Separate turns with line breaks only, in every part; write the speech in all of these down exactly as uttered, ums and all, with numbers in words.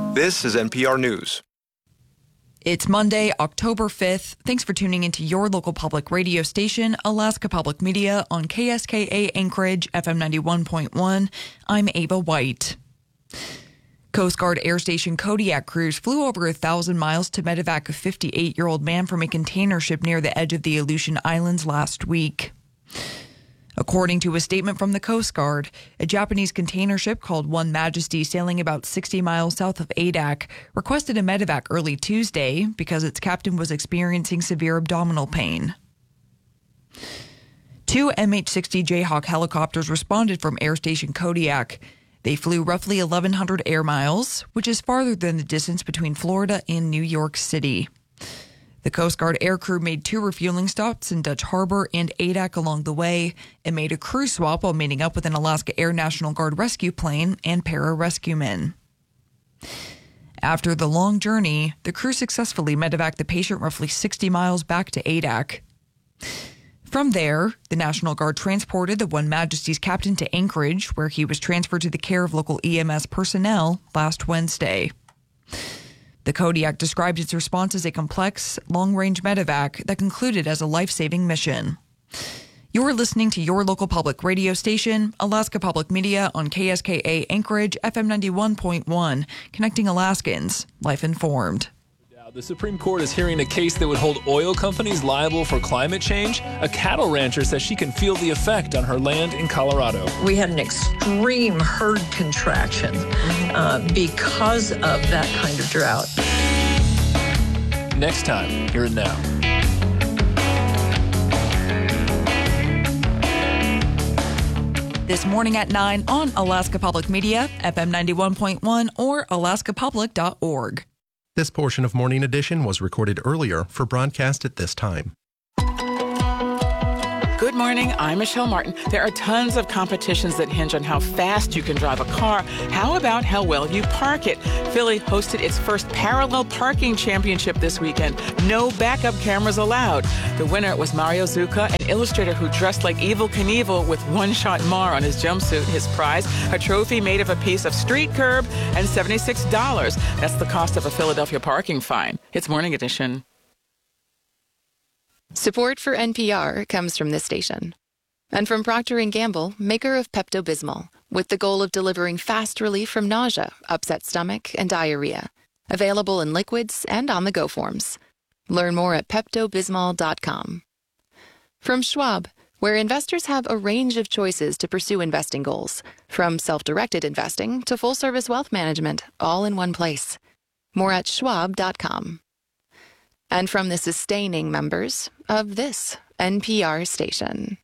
This is N P R News.
It's Monday, October fifth. Thanks for tuning into your local public radio station, Alaska Public Media, on K S K A Anchorage, F M ninety-one point one. I'm Ava White. Coast Guard Air Station Kodiak crews flew over a thousand miles to medevac a fifty-eight-year-old man from a container ship near the edge of the Aleutian Islands last week. According to a statement from the Coast Guard, a Japanese container ship called One Majesty, sailing about sixty miles south of Adak, requested a medevac early Tuesday because its captain was experiencing severe abdominal pain. Two M H sixty Jayhawk helicopters responded from Air Station Kodiak. They flew roughly eleven hundred air miles, which is farther than the distance between Florida and New York City. The Coast Guard aircrew made two refueling stops in Dutch Harbor and Adak along the way and made a crew swap while meeting up with an Alaska Air National Guard rescue plane and para-rescuemen. After the long journey, the crew successfully medevaced the patient roughly sixty miles back to Adak. From there, the National Guard transported the One Majesty's captain to Anchorage, where he was transferred to the care of local E M S personnel last Wednesday. The Kodiak described its response as a complex, long-range medevac that concluded as a life-saving mission. You're listening to your local public radio station, Alaska Public Media, on K S K A Anchorage, F M ninety-one point one, connecting Alaskans, life-informed.
The Supreme Court is hearing a case that would hold oil companies liable for climate change. A cattle rancher says she can feel the effect on her land in Colorado.
We had an extreme herd contraction uh, because of that kind of drought.
Next time, here and now.
This morning at nine on Alaska Public Media, F M ninety-one point one, or alaska public dot org.
This portion of Morning Edition was recorded earlier for broadcast at this time.
Good morning, I'm Michelle Martin. There are tons of competitions that hinge on how fast you can drive a car. How about how well you park it? Philly hosted its first parallel parking championship this weekend. No backup cameras allowed. The winner was Mario Zucca, an illustrator who dressed like Evel Knievel with one-shot Mar on his jumpsuit. His prize, a trophy made of a piece of street curb and seventy-six dollars. That's the cost of a Philadelphia parking fine. It's Morning Edition.
Support for N P R comes from this station and from Procter and Gamble, maker of Pepto-Bismol, with the goal of delivering fast relief from nausea, upset stomach, and diarrhea. Available in liquids and on-the-go forms. Learn more at Pepto Bismol dot com. From Schwab, where investors have a range of choices to pursue investing goals, from self-directed investing to full-service wealth management, all in one place. More at schwab dot com. And from the sustaining members of this N P R station.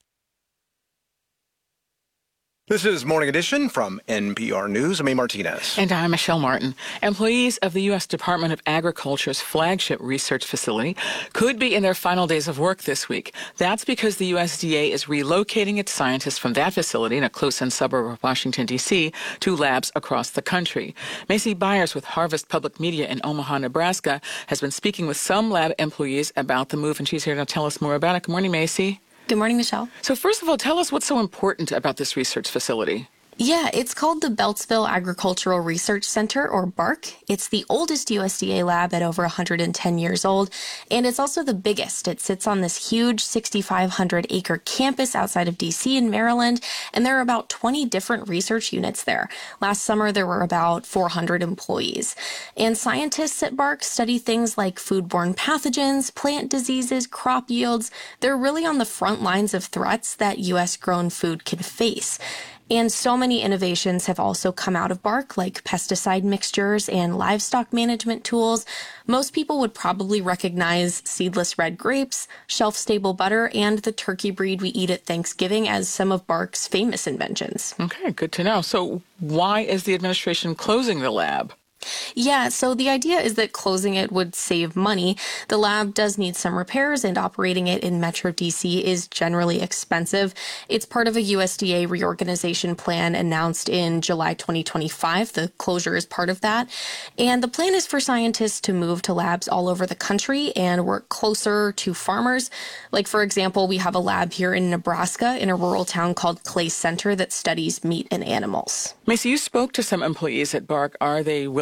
This is Morning Edition from N P R News. I'm A. Martinez.
And I'm Michelle Martin. Employees of the U S Department of Agriculture's flagship research facility could be in their final days of work this week. That's because the U S D A is relocating its scientists from that facility in a close-in suburb of Washington, D C to labs across the country. Macy Byers with Harvest Public Media in Omaha, Nebraska, has been speaking with some lab employees about the move, and she's here to tell us more about it. Good morning, Macy.
Good morning, Michelle.
So first of all, tell us what's so important about this research facility.
Yeah, it's called the Beltsville Agricultural Research Center, or BARC. It's the oldest U S D A lab at over one hundred ten years old, and it's also the biggest. It sits on this huge sixty-five hundred acre campus outside of D C in Maryland, and there are about twenty different research units there. Last summer, there were about four hundred employees. And scientists at BARC study things like foodborne pathogens, plant diseases, crop yields. They're really on the front lines of threats that U S-grown food can face. And so many innovations have also come out of BARC, like pesticide mixtures and livestock management tools. Most people would probably recognize seedless red grapes, shelf-stable butter, and the turkey breed we eat at Thanksgiving as some of BARC's famous inventions.
Okay, good to know. So why is the administration closing the lab?
Yeah, so the idea is that closing it would save money. The lab does need some repairs, and operating it in Metro D C is generally expensive. It's part of a U S D A reorganization plan announced in July twenty twenty-five. The closure is part of that. And the plan is for scientists to move to labs all over the country and work closer to farmers. Like, for example, we have a lab here in Nebraska in a rural town called Clay Center that studies meat and animals.
Macy, you spoke to some employees at BARC. Are they willing to move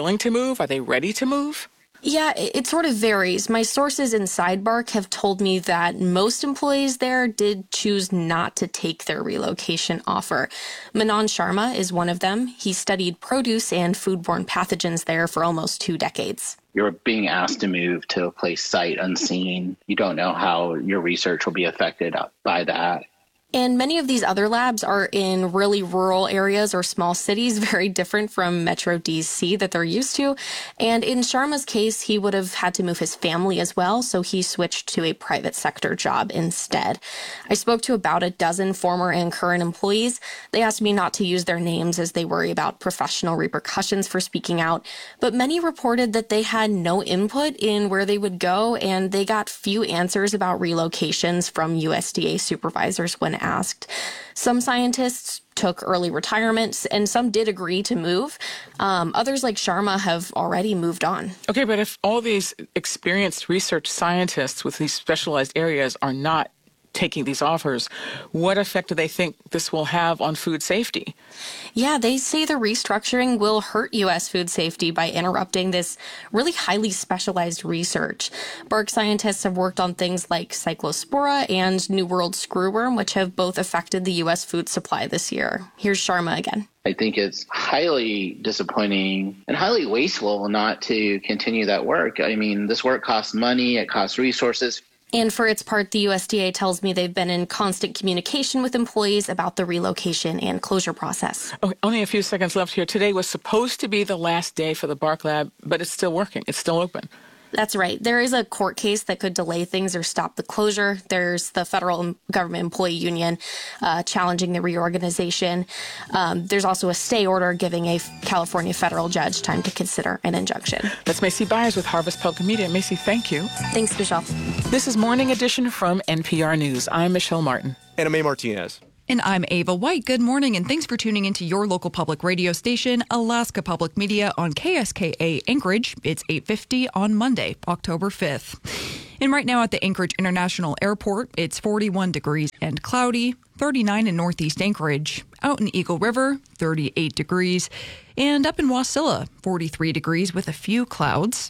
move? Are they ready to move?
Yeah, it, it sort of varies. My sources inside Bark have told me that most employees there did choose not to take their relocation offer. Manan Sharma is one of them. He studied produce and foodborne pathogens there for almost two decades.
You're being asked to move to a place sight unseen. You don't know how your research will be affected by that.
And many of these other labs are in really rural areas or small cities, very different from Metro D C that they're used to. And in Sharma's case, he would have had to move his family as well, so he switched to a private sector job instead. I spoke to about a dozen former and current employees. They asked me not to use their names as they worry about professional repercussions for speaking out, but many reported that they had no input in where they would go, and they got few answers about relocations from U S D A supervisors when asked. Some scientists took early retirements, and some did agree to move. Um, others, like Sharma, have already moved on.
Okay, but if all these experienced research scientists with these specialized areas are not taking these offers, what effect do they think this will have on food safety?
Yeah, they say the restructuring will hurt U S food safety by interrupting this really highly specialized research. Bark scientists have worked on things like Cyclospora and New World screwworm, which have both affected the U S food supply this year. Here's Sharma again.
I think it's highly disappointing and highly wasteful not to continue that work. I mean, this work costs money, it costs resources.
And for its part, the U S D A tells me they've been in constant communication with employees about the relocation and closure process.
Okay, only a few seconds left here. Today was supposed to be the last day for the Bark Lab, but it's still working. It's still open.
That's right. There is a court case that could delay things or stop the closure. There's the federal government employee union uh, challenging the reorganization. Um, there's also a stay order giving a California federal judge time to consider an injunction.
That's Macy Byers with Harvest Public Media. Macy, thank you.
Thanks, Michelle.
This is Morning Edition from N P R News. I'm Michelle Martin.
And May Martinez.
And I'm Ava White. Good morning, and thanks for tuning into your local public radio station, Alaska Public Media, on K S K A Anchorage. It's eight fifty on Monday, October fifth. And right now at the Anchorage International Airport, it's forty-one degrees and cloudy, thirty-nine in Northeast Anchorage. Out in Eagle River, thirty-eight degrees. And up in Wasilla, forty-three degrees with a few clouds.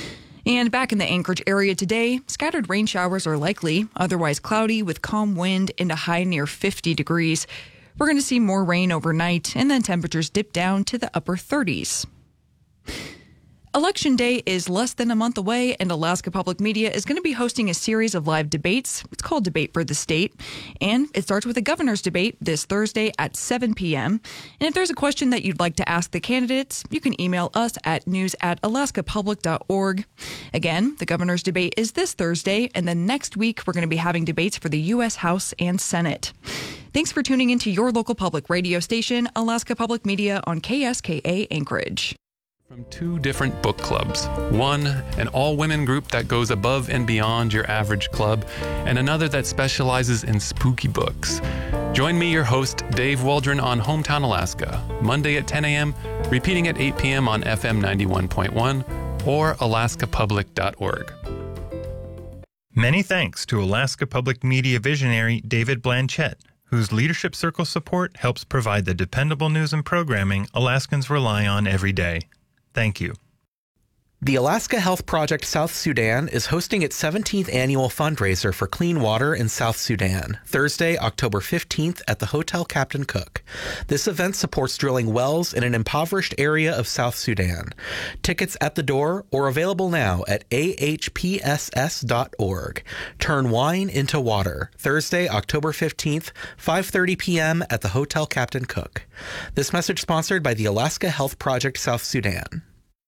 And back in the Anchorage area today, scattered rain showers are likely, otherwise cloudy with calm wind and a high near fifty degrees. We're going to see more rain overnight, and then temperatures dip down to the upper thirties. Election Day is less than a month away, and Alaska Public Media is going to be hosting a series of live debates. It's called Debate for the State, and it starts with a governor's debate this Thursday at seven p.m. And if there's a question that you'd like to ask the candidates, you can email us at news at alaska public dot org. Again, the governor's debate is this Thursday, and then next week we're going to be having debates for the U S House and Senate. Thanks for tuning into your local public radio station, Alaska Public Media, on K S K A Anchorage.
From two different book clubs. One, an all-women group that goes above and beyond your average club, and another that specializes in spooky books. Join me, your host, Dave Waldron, on Hometown Alaska, Monday at ten a.m., repeating at eight p.m. on F M ninety-one point one or alaska public dot org.
Many thanks to Alaska Public Media visionary David Blanchett, whose Leadership Circle support helps provide the dependable news and programming Alaskans rely on every day. Thank you.
The Alaska Health Project South Sudan is hosting its seventeenth annual fundraiser for clean water in South Sudan, Thursday, October fifteenth at the Hotel Captain Cook. This event supports drilling wells in an impoverished area of South Sudan. Tickets at the door or available now at a h p s s dot org. Turn wine into water, Thursday, October fifteenth, five thirty p.m. at the Hotel Captain Cook. This message sponsored by the Alaska Health Project South Sudan.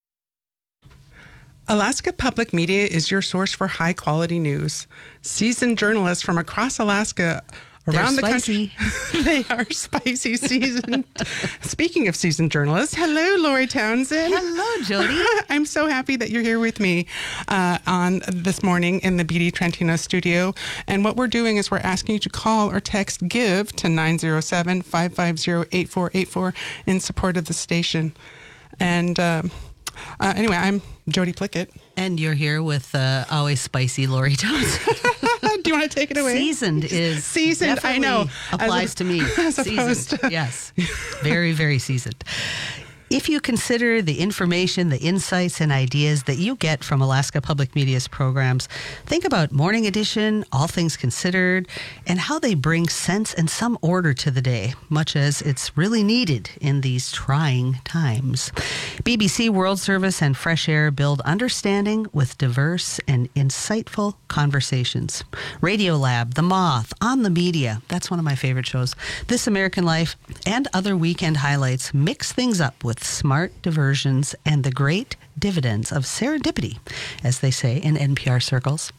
Alaska Public Media is your source for high-quality news. Seasoned journalists from across Alaska, around
They're
the
spicy.
country. They are spicy seasoned. Speaking of seasoned journalists, hello, Lori Townsend.
Hello, Jody.
I'm so happy that you're here with me uh, on this morning in the B D Trentino studio. And what we're doing is we're asking you to call or text GIVE to nine zero seven, five five zero, eight four eight four in support of the station. And um, uh, anyway, I'm Jody Plickett.
And you're here with uh, always spicy Lori Townsend.
Do you want to take it away?
Seasoned is
seasoned. I know
applies
as
to me.
As
seasoned,
opposed to
yes, very very seasoned. If you consider the information, the insights, and ideas that you get from Alaska Public Media's programs, think about Morning Edition, All Things Considered, and how they bring sense and some order to the day, much as it's really needed in these trying times. B B C World Service and Fresh Air build understanding with diverse and insightful conversations. Radiolab, The Moth, On the Media, that's one of my favorite shows. This American Life, and other weekend highlights mix things up with smart diversions and the great dividends of serendipity, as they say in N P R circles.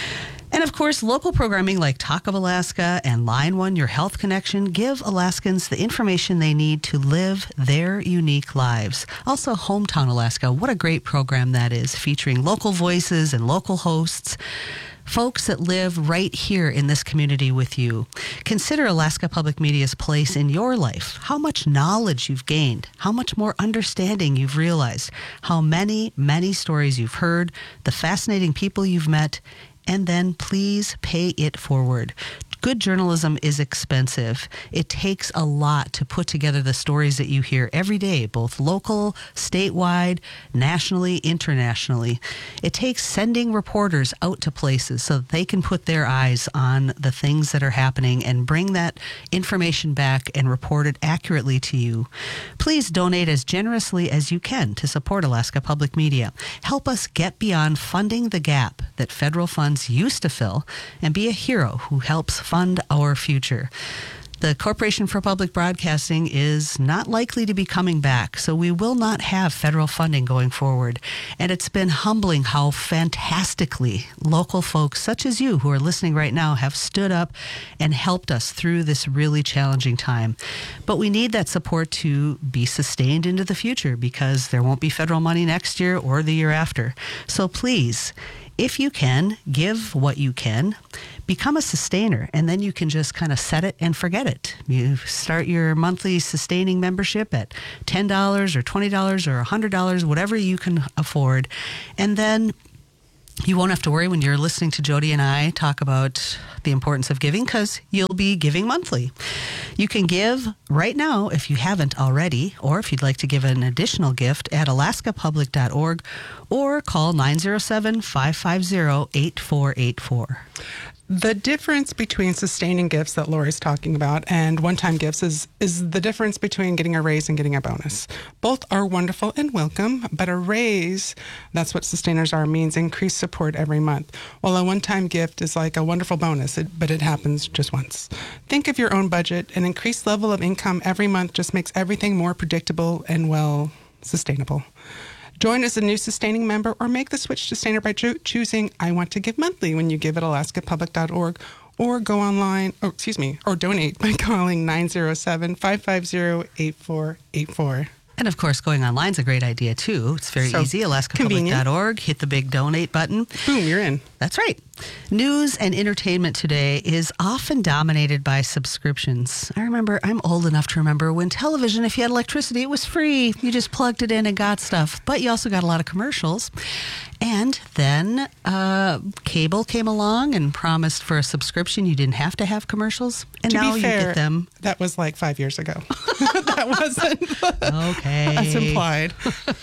And of course, local programming like Talk of Alaska and Line One, Your Health Connection, give Alaskans the information they need to live their unique lives. Also, Hometown Alaska, what a great program that is, featuring local voices and local hosts. Folks that live right here in this community with you. Consider Alaska Public Media's place in your life, how much knowledge you've gained, how much more understanding you've realized, how many, many stories you've heard, the fascinating people you've met, and then please pay it forward. Good journalism is expensive. It takes a lot to put together the stories that you hear every day, both local, statewide, nationally, internationally. It takes sending reporters out to places so that they can put their eyes on the things that are happening and bring that information back and report it accurately to you. Please donate as generously as you can to support Alaska Public Media. Help us get beyond funding the gap that federal funds used to fill and be a hero who helps fund our future. The Corporation for Public Broadcasting is not likely to be coming back, so we will not have federal funding going forward. And it's been humbling how fantastically local folks such as you who are listening right now have stood up and helped us through this really challenging time. But we need that support to be sustained into the future because there won't be federal money next year or the year after. So please, if you can, give what you can. Become a sustainer, and then you can just kind of set it and forget it. You start your monthly sustaining membership at ten dollars or twenty dollars or one hundred dollars, whatever you can afford. And then you won't have to worry when you're listening to Jody and I talk about the importance of giving because you'll be giving monthly. You can give right now if you haven't already, or if you'd like to give an additional gift at alaska public dot org or call nine zero seven, five five zero, eight four eight four.
The difference between sustaining gifts that Lori's talking about and one-time gifts is is the difference between getting a raise and getting a bonus. Both are wonderful and welcome, but a raise, that's what sustainers are, means increased support every month, while a one-time gift is like a wonderful bonus, it, but it happens just once. Think of your own budget. An increased level of income every month just makes everything more predictable and, well, sustainable. Join as a new sustaining member or make the switch to sustainer by cho- choosing I Want to Give Monthly when you give at alaska public dot org or go online, or excuse me, or donate by calling nine zero seven, five five zero, eight four eight four.
And of course, going online is a great idea too. It's very
So
easy. alaska public dot org. Hit the big donate button.
Boom, you're in.
That's right. News and entertainment today is often dominated by subscriptions. I remember, I'm old enough to remember when television, if you had electricity, it was free. You just plugged it in and got stuff. But you also got a lot of commercials. And then uh, cable came along and promised for a subscription you didn't have to have commercials. And
to
now
be fair,
you get them.
That was like five years ago. That wasn't
okay.
That's implied.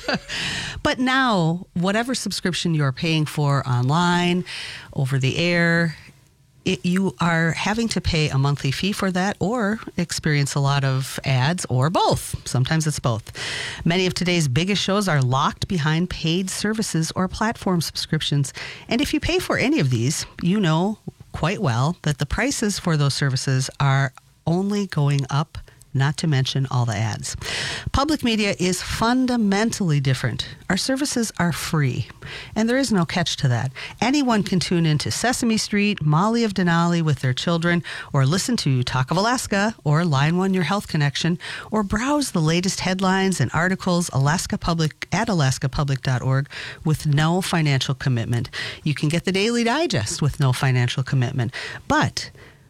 But now, whatever subscription you're paying for online, over the air, it, you are having to pay a monthly fee for that or experience a lot of ads or both. Sometimes it's both. Many of today's biggest shows are locked behind paid services or platform subscriptions. And if you pay for any of these, you know quite well that the prices for those services are only going up, not to mention all the ads. Public media is fundamentally different. Our services are free, and there is no catch to that. Anyone can tune into Sesame Street, Molly of Denali with their children, or listen to Talk of Alaska, or Line One, Your Health Connection, or browse the latest headlines and articles Alaska Public at alaska public dot org with no financial commitment. You can get the Daily Digest with no financial commitment. But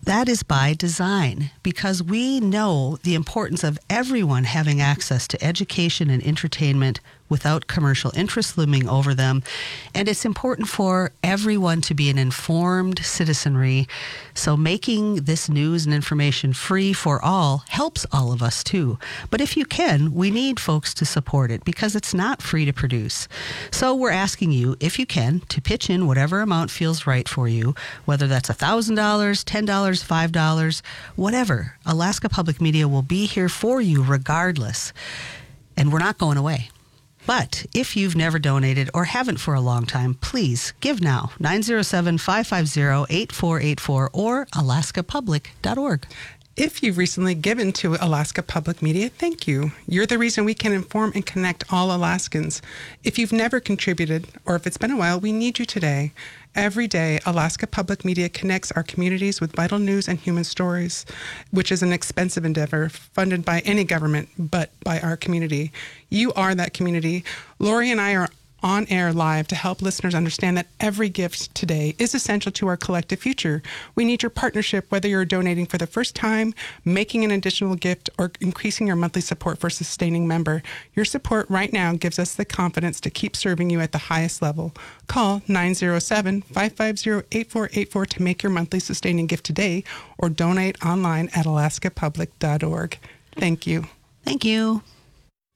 That is by design, because we know the importance of everyone having access to education and entertainment without commercial interest looming over them. And it's important for everyone to be an informed citizenry. So making this news and information free for all helps all of us too. But if you can, we need folks to support it because it's not free to produce. So we're asking you, if you can, to pitch in whatever amount feels right for you, whether that's one thousand dollars, ten dollars, five dollars, whatever. Alaska Public Media will be here for you regardless. And we're not going away. But if you've never donated or haven't for a long time, please give now. nine zero seven, five five zero, eight four eight four or alaska public dot org.
If you've recently given to Alaska Public Media, thank you. You're the reason we can inform and connect all Alaskans. If you've never contributed, or if it's been a while, we need you today. Every day, Alaska Public Media connects our communities with vital news and human stories, which is an expensive endeavor funded by any government, but by our community. You are that community. Lori and I are on air live to help listeners understand that every gift today is essential to our collective future. We need your partnership, whether you're donating for the first time, making an additional gift, or increasing your monthly support for a sustaining member. Your support right now gives us the confidence to keep serving you at the highest level. Call nine zero seven, five five zero, eight four eight four to make your monthly sustaining gift today, or donate online at alaska public dot org. Thank you.
Thank you.